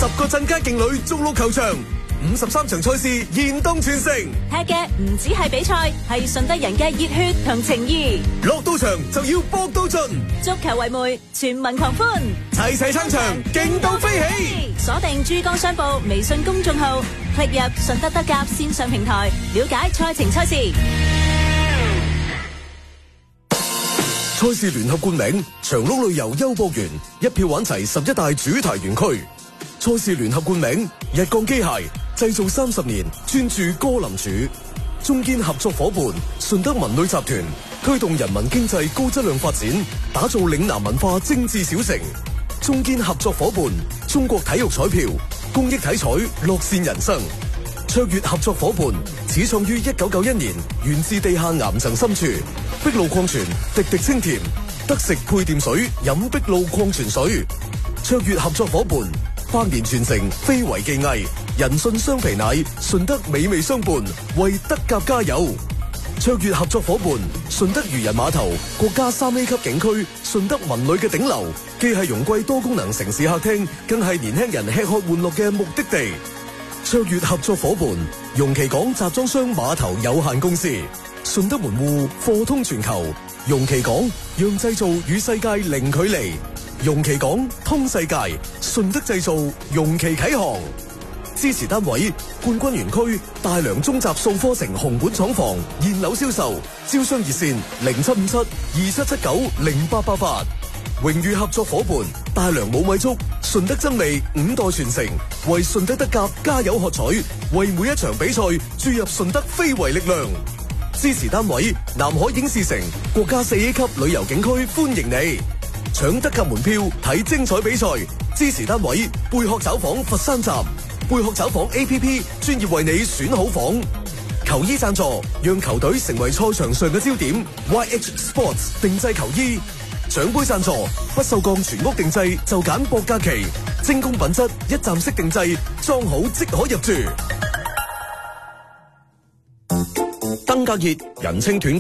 10個鎮街勁旅逐鹿球場，53場賽事現當全城。 踢嘅唔止係比賽，係順德人嘅熱血同情義。 落到場就要搏到盡， 足球為媒，全民狂歡， 齊齊撐場，勁到飛起。 鎖定珠江商報微信公眾號，click入順德德甲線上平台，了解賽程賽事。 賽事聯合冠名長鹿旅遊優博園，一票玩齊11大主題園區。賽事聯合冠名日鋼機械，製造30年，專注歌林柱。中堅合作伙伴順德文旅集團，推動人民經濟高質量發展，打造嶺南文化精緻小城。中堅合作伙伴中國體育彩票，公益體彩，樂善人生。卓越合作伙伴始創於1991年，源自地下岩層深處。碧露礦泉，滴滴清甜，得食配電水，飲碧露礦泉水。卓越合作伙伴百年傳承，非遺技藝，人信雙皮奶，順德美味相伴，為德甲加油。卓越合作伙伴順德漁人碼頭，國家3A 級景區，順德文旅嘅頂流，既係容桂多功能城市客廳，更係年輕人吃喝玩樂嘅目的地。卓越合作伙伴容其港集裝箱碼頭有限公司，順德門戶貨通全球，容其港讓製造與世界零距離，容其港通世界，順德製造，容其啟航。支持單位冠軍園區大良中集數科城紅本廠房現樓銷售，招商熱線075727790888。榮譽合作伙伴大良冇米粥，順德真味5代傳承，為順德德甲加油喝彩，為每一場比賽注入順德非遺力量。支持單位南海影視城國家4A 級旅遊景區歡迎你，搶德甲門票睇精彩比賽。支持單位貝殼找房佛山站，貝殼找房 APP 專業為你選好房。球衣贊助讓球隊成為賽場上嘅焦點， YH Sports 定製球衣。獎杯贊助不鏽鋼全屋定製，就揀博格奇，精工品質，一站式定製，裝好即可入住。登革熱人稱斷